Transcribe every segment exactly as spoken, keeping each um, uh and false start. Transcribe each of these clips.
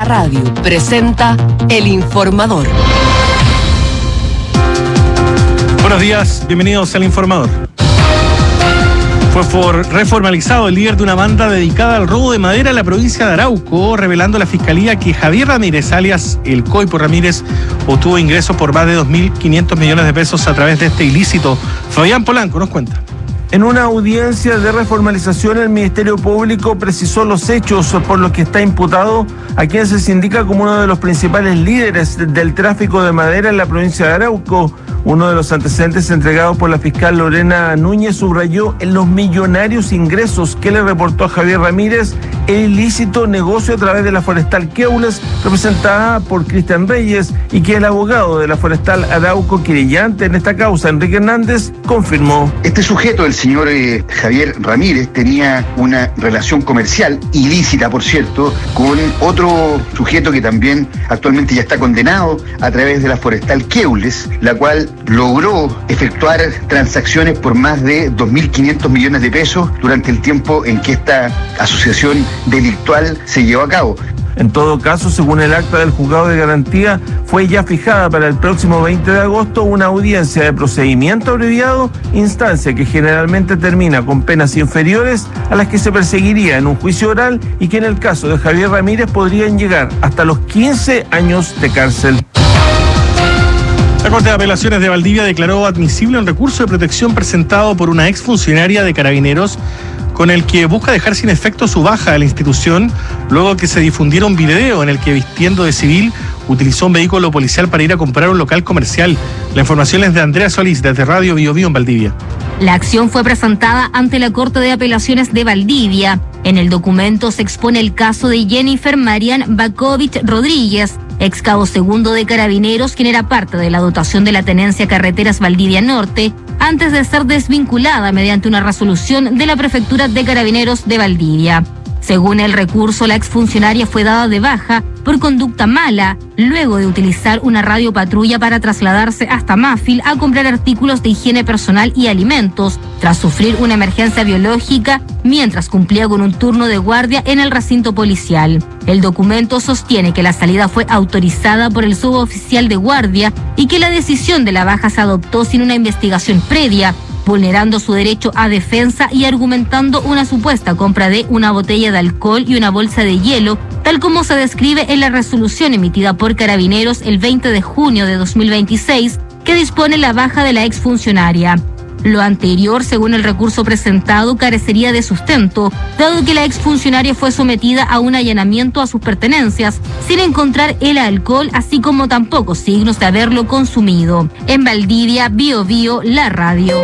La Radio presenta El Informador. Buenos días, bienvenidos al Informador. Fue for reformalizado el líder de una banda dedicada al robo de madera en la provincia de Arauco, revelando a la Fiscalía que Javier Ramírez, alias El Coipo Ramírez, obtuvo ingresos por más de dos mil quinientos millones de pesos a través de este ilícito. Fabián Polanco nos cuenta. En una audiencia de reformalización, el Ministerio Público precisó los hechos por los que está imputado a quien se indica como uno de los principales líderes del tráfico de madera en la provincia de Arauco. Uno de los antecedentes entregados por la fiscal Lorena Núñez subrayó en los millonarios ingresos que le reportó a Javier Ramírez el ilícito negocio a través de la Forestal Queules, representada por Cristian Reyes, y que el abogado de la Forestal Arauco querellante en esta causa, Enrique Hernández, confirmó. Este sujeto, el señor eh, Javier Ramírez, tenía una relación comercial, ilícita por cierto, con otro sujeto que también actualmente ya está condenado a través de la Forestal Queules, la cual logró efectuar transacciones por más de dos mil quinientos millones de pesos durante el tiempo en que esta asociación delictual se llevó a cabo. En todo caso, según el acta del juzgado de garantía, fue ya fijada para el próximo veinte de agosto una audiencia de procedimiento abreviado, instancia que generalmente termina con penas inferiores a las que se perseguiría en un juicio oral y que en el caso de Javier Ramírez podrían llegar hasta los quince años de cárcel. La Corte de Apelaciones de Valdivia declaró admisible un recurso de protección presentado por una exfuncionaria de Carabineros con el que busca dejar sin efecto su baja de la institución luego que se difundiera un video en el que, vistiendo de civil, utilizó un vehículo policial para ir a comprar un local comercial. La información es de Andrea Solís, desde Radio Bio Bio en Valdivia. La acción fue presentada ante la Corte de Apelaciones de Valdivia. En el documento se expone el caso de Jennifer Marian Bakovich Rodríguez, ex cabo segundo de Carabineros, quien era parte de la dotación de la Tenencia Carreteras Valdivia Norte, antes de ser desvinculada mediante una resolución de la Prefectura de Carabineros de Valdivia. Según el recurso, la exfuncionaria fue dada de baja por conducta mala, luego de utilizar una radiopatrulla para trasladarse hasta Mafil a comprar artículos de higiene personal y alimentos, tras sufrir una emergencia biológica mientras cumplía con un turno de guardia en el recinto policial. El documento sostiene que la salida fue autorizada por el suboficial de guardia y que la decisión de la baja se adoptó sin una investigación previa, vulnerando su derecho a defensa y argumentando una supuesta compra de una botella de alcohol y una bolsa de hielo, tal como se describe en la resolución emitida por Carabineros el veinte de junio de dos mil veintiséis, que dispone la baja de la exfuncionaria. Lo anterior, según el recurso presentado, carecería de sustento, dado que la exfuncionaria fue sometida a un allanamiento a sus pertenencias, sin encontrar el alcohol, así como tampoco signos de haberlo consumido. En Valdivia, Bio Bio, La Radio.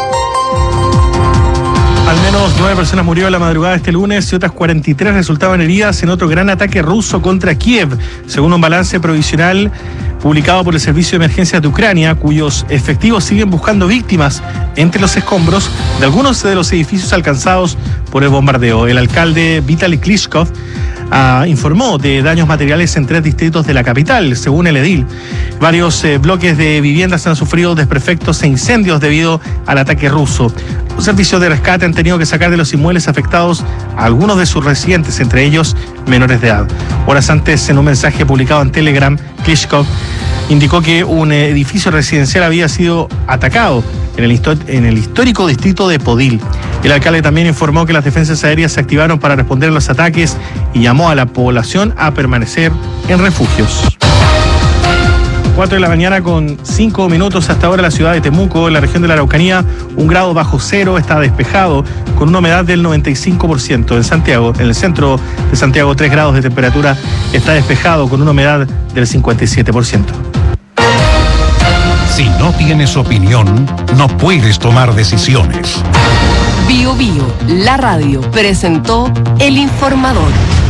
Al menos nueve personas murieron la madrugada de este lunes y otras cuarenta y tres resultaban heridas en otro gran ataque ruso contra Kiev, según un balance provisional publicado por el Servicio de Emergencias de Ucrania, cuyos efectivos siguen buscando víctimas entre los escombros de algunos de los edificios alcanzados por el bombardeo. El alcalde Vitaly Klitschko Uh, informó de daños materiales en tres distritos de la capital, según el edil. Varios eh, bloques de viviendas han sufrido desperfectos e incendios debido al ataque ruso. Los servicios de rescate han tenido que sacar de los inmuebles afectados a algunos de sus residentes, entre ellos menores de edad. Horas antes, en un mensaje publicado en Telegram, Klitschko indicó que un edificio residencial había sido atacado en el, en el histórico distrito de Podil. El alcalde también informó que las defensas aéreas se activaron para responder a los ataques y llamó a la población a permanecer en refugios. cuatro de la mañana con cinco minutos hasta ahora la ciudad de Temuco, en la región de la Araucanía, un grado bajo cero, está despejado con una humedad del noventa y cinco por ciento. En Santiago, en el centro de Santiago, tres grados de temperatura, está despejado con una humedad del cincuenta y siete por ciento. Si no tienes opinión, no puedes tomar decisiones. Bio Bio, La Radio presentó El Informador.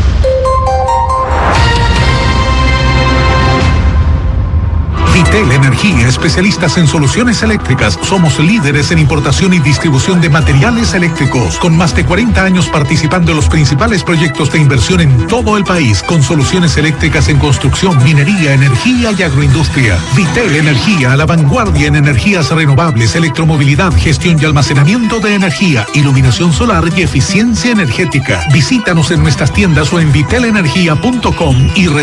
Vitel Energía, especialistas en soluciones eléctricas. Somos líderes en importación y distribución de materiales eléctricos, con más de cuarenta años participando en los principales proyectos de inversión en todo el país, con soluciones eléctricas en construcción, minería, energía y agroindustria. Vitel Energía, a la vanguardia en energías renovables, electromovilidad, gestión y almacenamiento de energía, iluminación solar y eficiencia energética. Visítanos en nuestras tiendas o en vitel energía punto com y